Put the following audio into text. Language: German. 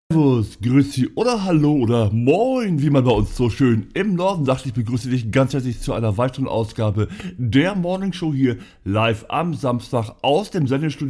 Servus, grüezi oder hallo oder moin, wie man bei uns so schön im Norden sagt. Ich begrüße dich ganz herzlich zu einer weiteren Ausgabe der Morning Show hier live am Samstag aus dem Sendestudio